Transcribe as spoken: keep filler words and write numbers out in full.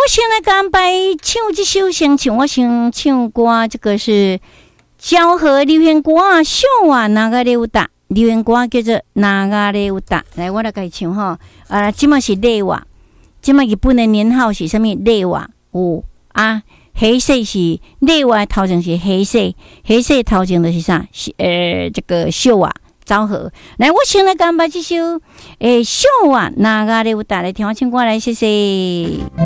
先来安排唱这首，先唱我先唱歌，这个是昭和流行歌啊，秀啊，那个流达流行歌叫做那个流达。来，我来给唱哈。啊，即嘛是内话，即嘛日本的年号是啥物？内话有啊。黑色是内外头前是黑色，黑色头前就是啥？是呃这个秀啊，昭和。来，我先来干把这首诶秀啊，那个流达来听我唱歌来，谢谢。